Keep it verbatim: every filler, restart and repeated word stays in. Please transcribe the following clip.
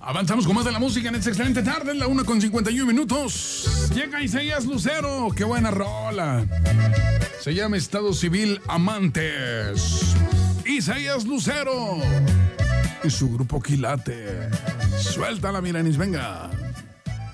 Avanzamos con más de la música en esta excelente tarde, en la una con cincuenta y uno minutos. Llega Isaías Lucero, qué buena rola. Se llama Estado Civil Amantes. Isaías Lucero y su grupo Quilate. Suéltala, Miranis, venga.